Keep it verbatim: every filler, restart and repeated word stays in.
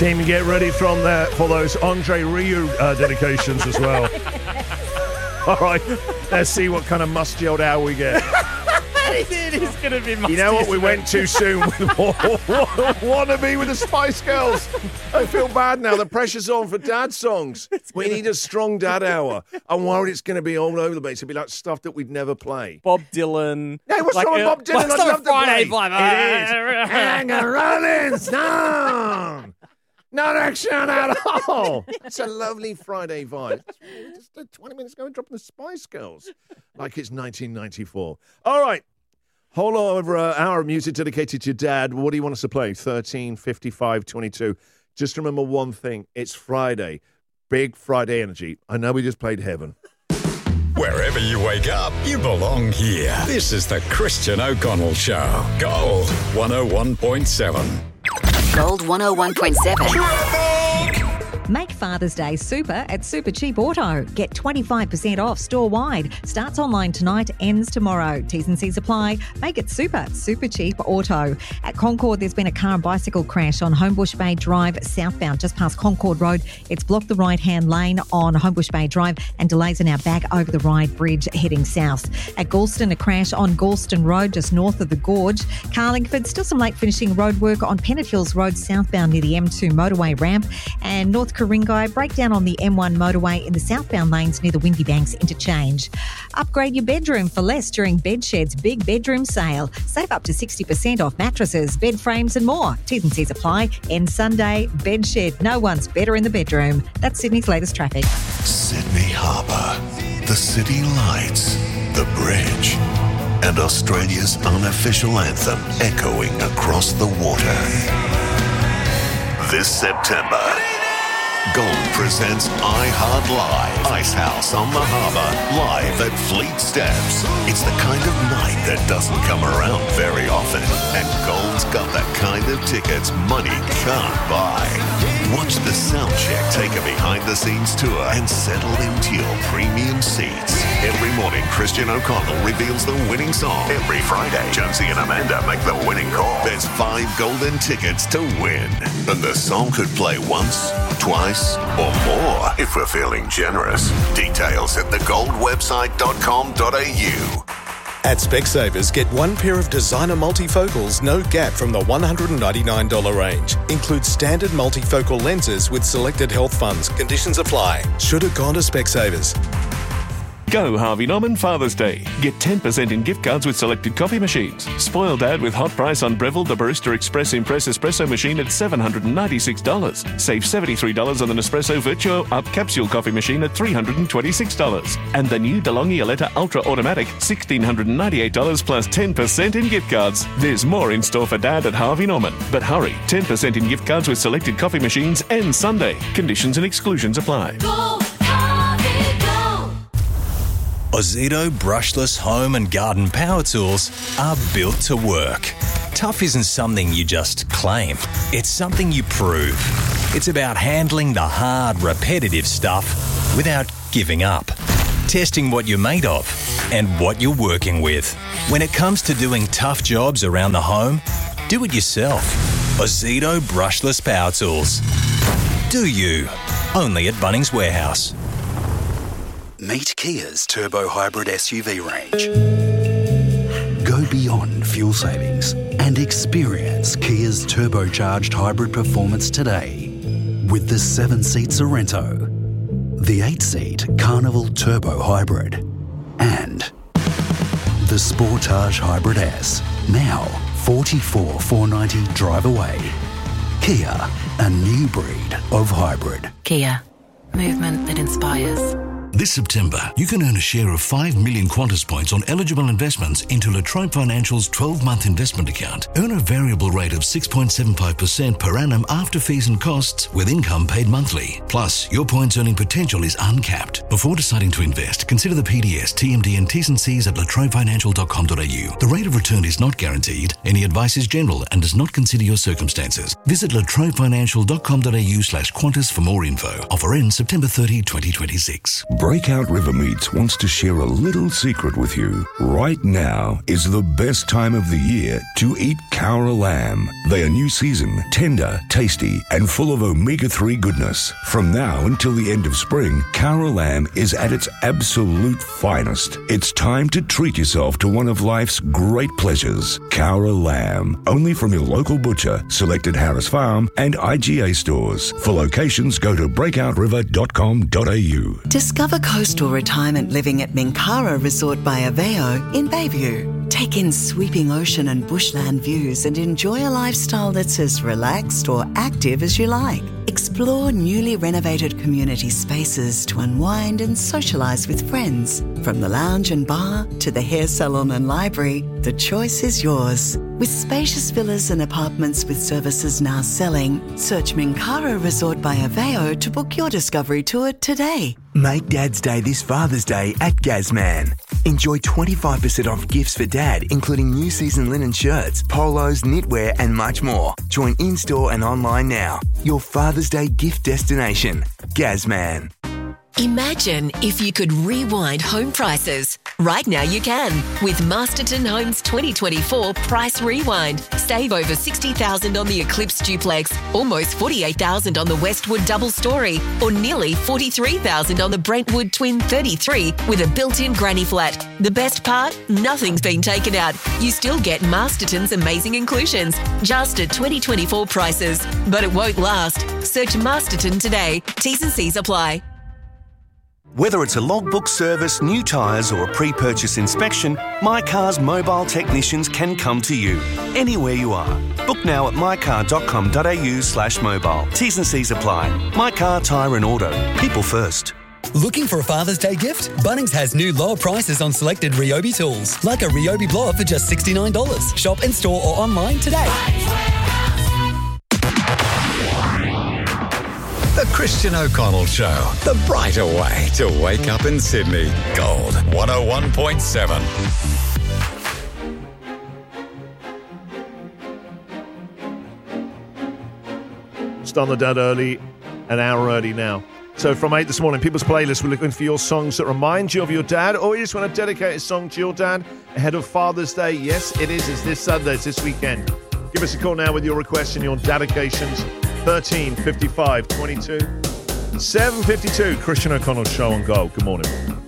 Team, get ready from there for those Andre Rieu uh, dedications as well. All right, let's see what kind of musty-old hour we get. It is going to be musty. You know what? We went too soon with Wannabe with the Spice Girls. I feel bad now. The pressure's on for dad songs. We need a strong dad hour. I'm worried it's going to be all over the place. It'll be like stuff that we'd never play. Bob Dylan. Hey, what's like, wrong with uh, Bob Dylan? What's I'd love to Friday play. vibe? It is. Hang a rolling stone. Not action at all. It's a lovely Friday vibe. Just twenty minutes ago, dropping the Spice Girls. Like it's nineteen ninety-four. All right. Whole over an hour of music dedicated to your dad. What do you want us to play? thirteen, fifty-five, twenty-two. Just remember one thing. It's Friday. Big Friday energy. I know we just played Heaven. Wherever you wake up, you belong here. This is the Christian O'Connell Show. Gold one oh one point seven. Gold one oh one point seven. Make Father's Day super at Super Cheap Auto. Get twenty-five percent off store-wide. Starts online tonight, ends tomorrow. T's and C's apply. Make it super. Super Cheap Auto. At Concord, there's been a car and bicycle crash on Homebush Bay Drive southbound, just past Concord Road. It's blocked the right-hand lane on Homebush Bay Drive and delays are now back over the Ryde Bridge heading south. At Galston, a crash on Galston Road, just north of the Gorge. Carlingford, still some late finishing road work on Pennant Hills Road southbound near the M two motorway ramp. And North Coringai, breakdown on the M one motorway in the southbound lanes near the Windy Banks interchange. Upgrade your bedroom for less during Bedshed's big bedroom sale. Save up to sixty percent off mattresses, bed frames and more. T's and C's apply. End Sunday. Bedshed. No one's better in the bedroom. That's Sydney's latest traffic. Sydney Harbour, the city lights, the bridge, and Australia's unofficial anthem echoing across the water. This September, Gold presents iHeart Live, Icehouse on the Harbour, live at Fleet Steps. It's the kind of night that doesn't come around very often, and Gold's got the kind of tickets money can't buy. Watch the sound check take a behind-the-scenes tour and settle into your premium seats. Every morning, Christian O'Connell reveals the winning song. Every Friday, Jonesy and Amanda make the winning call. There's five golden tickets to win, and the song could play once, twice, or more if we're feeling generous. Details at the gold website dot com dot a u. At Specsavers, get one pair of designer multifocals, no gap, from the one hundred ninety-nine dollars range. Includes standard multifocal lenses with selected health funds. Conditions apply. Should have gone to Specsavers. Go Harvey Norman Father's Day. Get ten percent in gift cards with selected coffee machines. Spoil Dad with hot price on Breville the Barista Express Impress Espresso machine at seven hundred ninety-six dollars. Save seventy-three dollars on the Nespresso Virtuo Up Capsule coffee machine at three hundred twenty-six dollars. And the new DeLonghi Aletta Ultra Automatic, one thousand six hundred ninety-eight dollars plus ten percent in gift cards. There's more in store for Dad at Harvey Norman. But hurry, ten percent in gift cards with selected coffee machines and Sunday. Conditions and exclusions apply. Go, Harvey, go. Ozito brushless home and garden power tools are built to work. Tough isn't something you just claim. It's something you prove. It's about handling the hard, repetitive stuff without giving up. Testing what you're made of and what you're working with. When it comes to doing tough jobs around the home, do it yourself. Ozito brushless power tools. Do you? Only at Bunnings Warehouse. Meet Kia's turbo hybrid S U V range. Go beyond fuel savings and experience Kia's turbocharged hybrid performance today with the seven-seat Sorrento, the eight-seat Carnival Turbo Hybrid, and the Sportage Hybrid S, now forty-four thousand four hundred ninety dollars drive away. Kia, a new breed of hybrid. Kia, movement that inspires. This September, you can earn a share of five million Qantas points on eligible investments into La Trobe Financial's twelve-month investment account. Earn a variable rate of six point seven five percent per annum after fees and costs with income paid monthly. Plus, your points earning potential is uncapped. Before deciding to invest, consider the P D S, T M D and T's and C's at la trobe financial dot com dot a u. The rate of return is not guaranteed. Any advice is general and does not consider your circumstances. Visit la trobe financial dot com dot a u slash Qantas for more info. Offer ends September thirtieth, twenty twenty-six. Breakout River Meats wants to share a little secret with you. Right now is the best time of the year to eat Cowra lamb. They are new season, tender, tasty, and full of omega three goodness. From now until the end of spring, Cowra lamb is at its absolute finest. It's time to treat yourself to one of life's great pleasures. Cowra lamb, only from your local butcher, selected Harris Farm and I G A stores. For locations, go to breakout river dot com dot a u. Discover coastal retirement living at Minkara Resort by Aveo in Bayview. Take in sweeping ocean and bushland views and enjoy a lifestyle that's as relaxed or active as you like. Explore newly renovated community spaces to unwind and socialise with friends. From the lounge and bar to the hair salon and library, the choice is yours. With spacious villas and apartments with services now selling, search Minkara Resort by Aveo to book your discovery tour today. Make Dad's Day this Father's Day at Gazman. Enjoy twenty-five percent off gifts for Dad, including new season linen shirts, polos, knitwear, and much more. Join in-store and online now. Your Father's Day gift destination. Gazman. Imagine if you could rewind home prices. Right now you can with Masterton Homes twenty twenty-four Price Rewind. Save over sixty thousand dollars on the Eclipse Duplex, almost forty-eight thousand dollars on the Westwood Double Story, or nearly forty-three thousand dollars on the Brentwood Twin thirty-three with a built-in granny flat. The best part? Nothing's been taken out. You still get Masterton's amazing inclusions, just at twenty twenty-four prices. But it won't last. Search Masterton today. T's and C's apply. Whether it's a logbook service, new tyres or a pre-purchase inspection, My Car's mobile technicians can come to you, anywhere you are. Book now at my car dot com dot a u slash mobile. T's and C's apply. My Car, Tyre and Auto. People first. Looking for a Father's Day gift? Bunnings has new lower prices on selected Ryobi tools, like a Ryobi blower for just sixty-nine dollars. Shop in store or online today. The Christian O'Connell Show, the brighter way to wake up in Sydney. Gold one oh one point seven. Start the dad early, an hour early now. So from eight this morning, People's Playlist, we're looking for your songs that remind you of your dad, or you just want to dedicate a song to your dad ahead of Father's Day. Yes, it is. It's this Sunday. It's this weekend. Give us a call now with your requests and your dedications. thirteen fifty-five twenty-two seven fifty-two Christian O'Connell Show on Gold. Good morning.